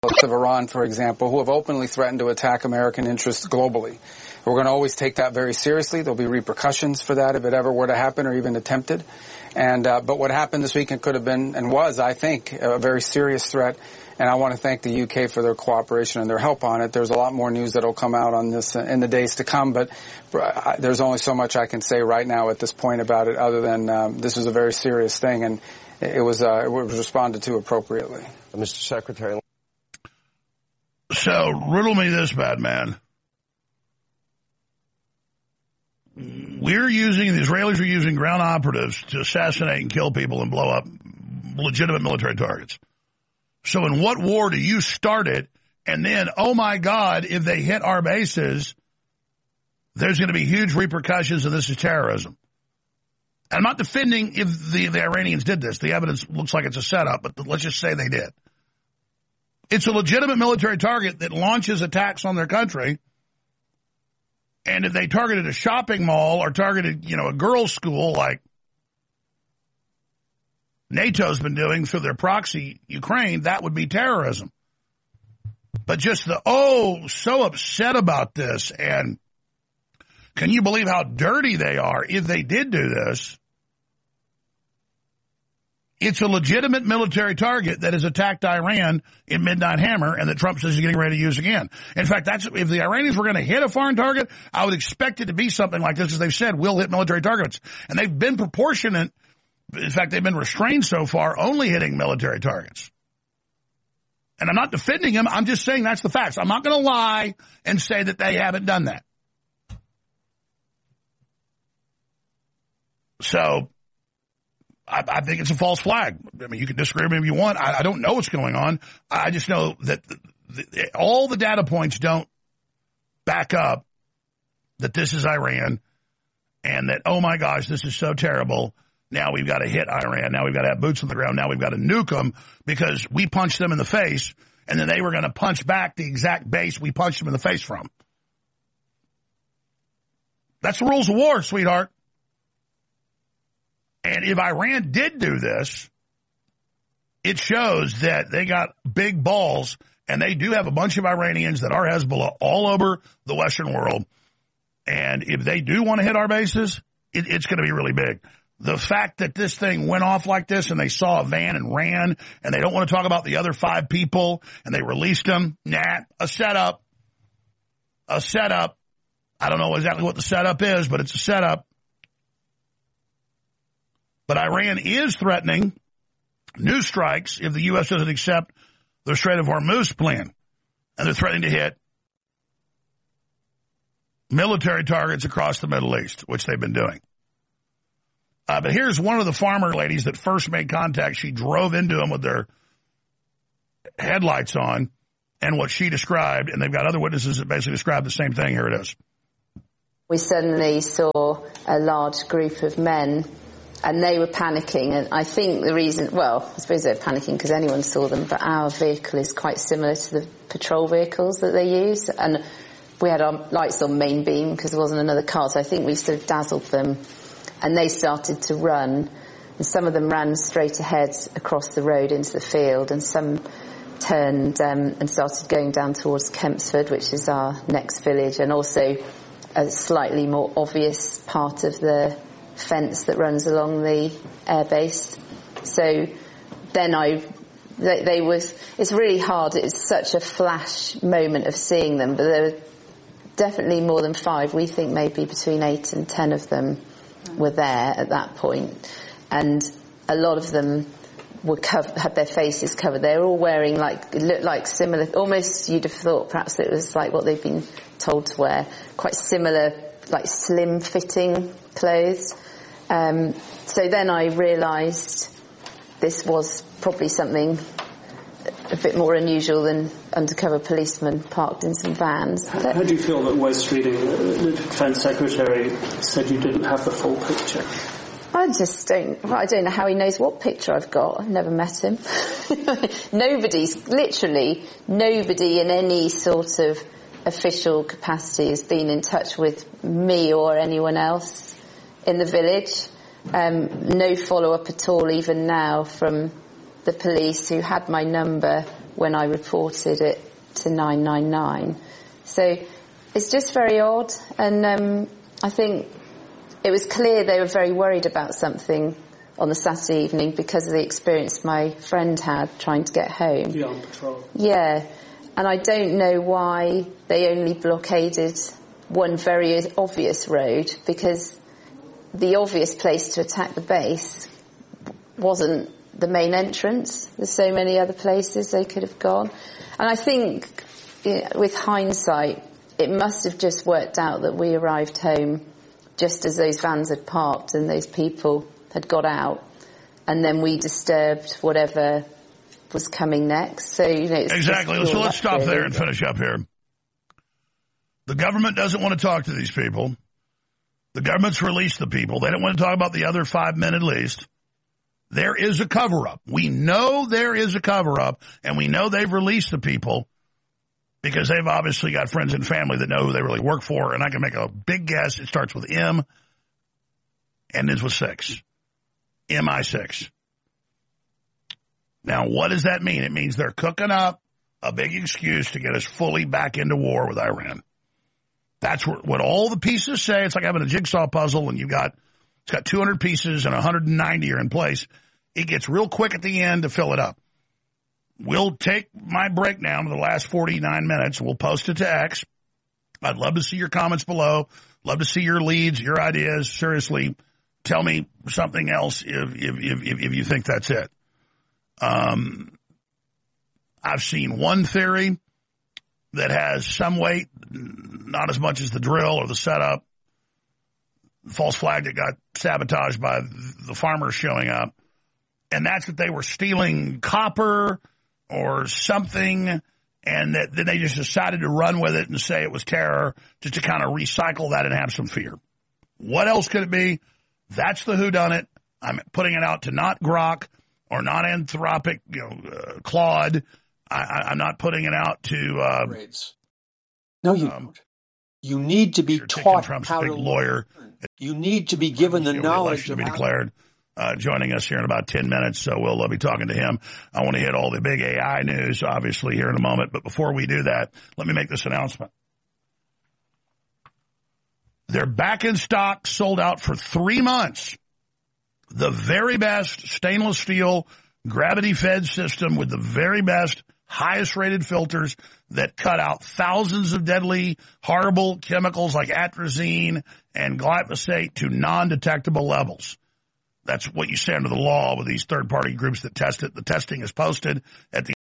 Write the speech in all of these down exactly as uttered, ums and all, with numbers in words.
of Iran, for example, who have openly threatened to attack American interests globally. We're going to always take that very seriously. There'll be repercussions for that if it ever were to happen or even attempted. And uh, but what happened this weekend could have been and was, I think, a very serious threat. And I want to thank the U K for their cooperation and their help on it. There's a lot more news that will come out on this in the days to come, but there's only so much I can say right now at this point about it, other than um, this is a very serious thing, and it was uh, it was responded to appropriately. Mister Secretary. So riddle me this, bad man. We're using, the Israelis are using ground operatives to assassinate and kill people and blow up legitimate military targets. So in what war do you start it, and then, oh my God, if they hit our bases, there's going to be huge repercussions and this is terrorism? And I'm not defending if the, the Iranians did this. The evidence looks like it's a setup, but let's just say they did. It's a legitimate military target that launches attacks on their country. And if they targeted a shopping mall or targeted, you know, a girls' school like NATO's been doing through their proxy Ukraine, that would be terrorism. But just the, oh, so upset about this, and can you believe how dirty they are if they did do this? It's a legitimate military target that has attacked Iran in Midnight Hammer and that Trump says he's getting ready to use again. In fact, that's if the Iranians were going to hit a foreign target, I would expect it to be something like this, as they've said, we'll hit military targets. And they've been proportionate. In fact, they've been restrained so far, only hitting military targets. And I'm not defending them. I'm just saying that's the facts. I'm not going to lie and say that they haven't done that. So I, I think it's a false flag. I mean, you can disagree with me if you want. I, I don't know what's going on. I just know that the, the, all the data points don't back up that this is Iran and that, oh, my gosh, this is so terrible. Now we've got to hit Iran. Now we've got to have boots on the ground. Now we've got to nuke them because we punched them in the face, and then they were going to punch back the exact base we punched them in the face from. That's the rules of war, sweetheart. And if Iran did do this, it shows that they got big balls, and they do have a bunch of Iranians that are Hezbollah all over the Western world. And if they do want to hit our bases, it, it's going to be really big. The fact that this thing went off like this and they saw a van and ran and they don't want to talk about the other five people and they released them, nah, a setup, a setup. I don't know exactly what the setup is, but it's a setup. But Iran is threatening new strikes if the U S doesn't accept the Strait of Hormuz plan. And they're threatening to hit military targets across the Middle East, which they've been doing. Uh, but here's one of the farmer ladies that first made contact. She drove into them with their headlights on and what she described, and they've got other witnesses that basically describe the same thing. Here it is. We suddenly saw a large group of men, and they were panicking. And I think the reason, well, I suppose they're panicking because anyone saw them, but our vehicle is quite similar to the patrol vehicles that they use. And we had our lights on main beam because there wasn't another car, so I think we sort of dazzled them. And they started to run, and some of them ran straight ahead across the road into the field, and some turned um, and started going down towards Kempsford, which is our next village, and also a slightly more obvious part of the fence that runs along the airbase. So then I, they, they was, it's really hard, it's such a flash moment of seeing them, but there were definitely more than five, we think maybe between eight and ten of them were there at that point, and a lot of them were covered, had their faces covered. They were all wearing like, it looked like similar, almost you'd have thought perhaps it was like what they've been told to wear, quite similar, like slim fitting clothes. Um, so then I realised this was probably something a bit more unusual than undercover policemen parked in some vans. How, how do you feel that Wes Streeting, the Defence Secretary, said you didn't have the full picture? I just don't, well, I don't know how he knows what picture I've got. I've never met him. Nobody's, literally, nobody in any sort of official capacity has been in touch with me or anyone else in the village. Um, no follow-up at all, even now, from the police who had my number when I reported it to nine nine nine. So it's just very odd, and um, I think it was clear they were very worried about something on the Saturday evening because of the experience my friend had trying to get home. The armed patrol. Yeah, and I don't know why they only blockaded one very obvious road, because the obvious place to attack the base wasn't the main entrance. There's so many other places they could have gone. And I think, you know, with hindsight, it must have just worked out that we arrived home just as those vans had parked and those people had got out, and then we disturbed whatever was coming next. So, you know, it's exactly. So let's stop there and finish up here. The government doesn't want to talk to these people. The government's released the people. They don't want to talk about the other five men at least. There is a cover-up. We know there is a cover-up, and we know they've released the people because they've obviously got friends and family that know who they really work for, and I can make a big guess. It starts with M and ends with six. M I six. Now, what does that mean? It means they're cooking up a big excuse to get us fully back into war with Iran. That's what, what all the pieces say. It's like having a jigsaw puzzle, and you've got, it's got two hundred pieces and one hundred ninety are in place. It gets real quick at the end to fill it up. We'll take my breakdown of the last forty-nine minutes. We'll post it to X. I'd love to see your comments below. Love to see your leads, your ideas. Seriously, tell me something else if if if, if you think that's it. Um, I've seen one theory that has some weight, not as much as the drill or the setup. False flag that got sabotaged by the farmers showing up. And that's that they were stealing copper or something, and that then they just decided to run with it and say it was terror, just to kind of recycle that and have some fear. What else could it be? That's the whodunit. I'm putting it out to not Grok or not Anthropic, you know, uh, Claude. I, I, I'm not putting it out to... Uh, no, you um, don't. You need to be sure taught Trump's how big to lawyer. You need to be given the knowledge to of be how declared. Uh, joining us here in about ten minutes, so we'll uh, be talking to him. I want to hit all the big A I news, obviously, here in a moment. But before we do that, let me make this announcement. They're back in stock, sold out for three months. The very best stainless steel gravity-fed system with the very best, highest-rated filters that cut out thousands of deadly, horrible chemicals like atrazine and glyphosate to non-detectable levels. That's what you say under the law with these third-party groups that test it. The testing is posted at the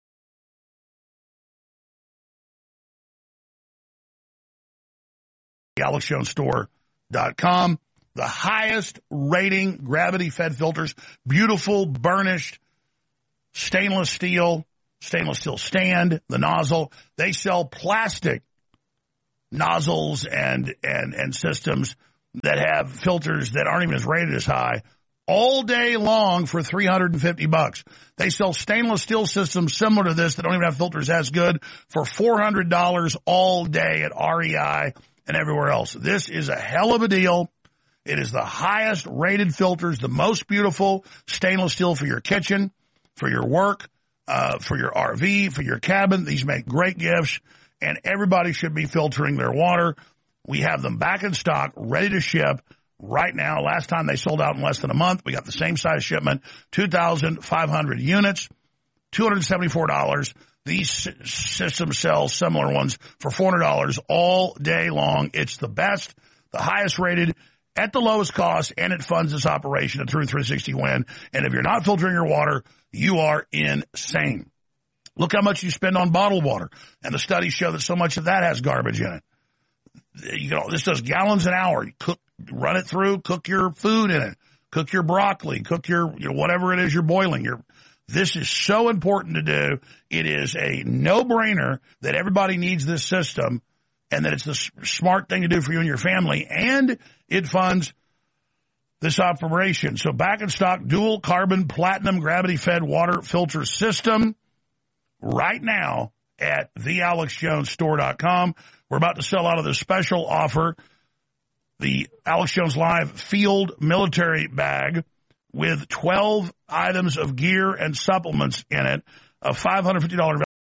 alex jones store dot com. The highest rating gravity-fed filters, beautiful, burnished, stainless steel, stainless steel stand, the nozzle. They sell plastic nozzles and, and, and systems that have filters that aren't even as rated as high all day long for three hundred fifty bucks. They sell stainless steel systems similar to this that don't even have filters as good for four hundred dollars all day at R E I and everywhere else. This is a hell of a deal. It is the highest rated filters, the most beautiful stainless steel for your kitchen, for your work, uh, for your R V, for your cabin. These make great gifts, and everybody should be filtering their water. We have them back in stock, ready to ship right now. Last time they sold out in less than a month. We got the same size shipment, two thousand five hundred units, two hundred seventy-four dollars. These systems sell similar ones for four hundred dollars all day long. It's the best, the highest rated, at the lowest cost, and it funds this operation, a true three sixty win. And if you're not filtering your water, you are insane. Look how much you spend on bottled water. And the studies show that so much of that has garbage in it. You know, this does gallons an hour. You cook, run it through, cook your food in it, cook your broccoli, cook your, you know, whatever it is you're boiling. Your, this is so important to do. It is a no-brainer that everybody needs this system and that it's the smart thing to do for you and your family, and it funds this operation. So back in stock, dual carbon platinum gravity-fed water filter system right now at the alex jones store dot com. We're about to sell out of this special offer, the Alex Jones Live Field Military Bag with twelve items of gear and supplements in it. a five hundred fifty dollars